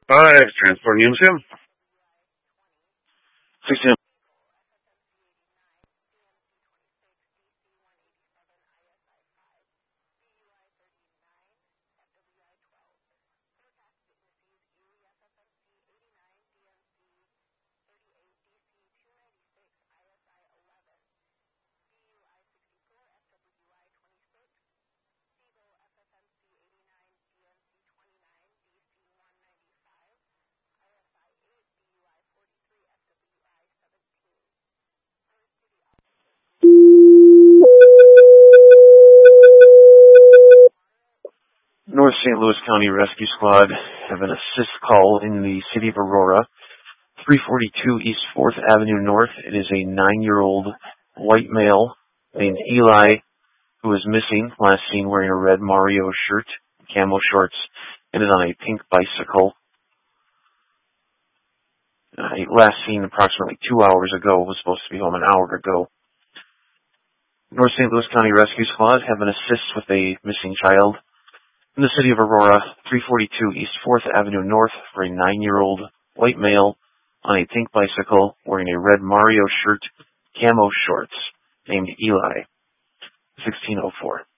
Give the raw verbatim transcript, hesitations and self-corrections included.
Five, transport museum. sixteen. North Saint Louis County Rescue Squad have an assist call in the city of Aurora, three forty-two East fourth Avenue North. It is a nine-year-old white male named Eli who is missing, last seen wearing a red Mario shirt, camo shorts, and is on a pink bicycle. Uh, last seen approximately two hours ago, was supposed to be home an hour ago. North Saint Louis County Rescue Squad have an assist with a missing child in the city of Aurora, three forty-two East fourth Avenue North, for a nine-year-old white male on a pink bicycle wearing a red Mario shirt, camo shorts, named Eli. sixteen oh four.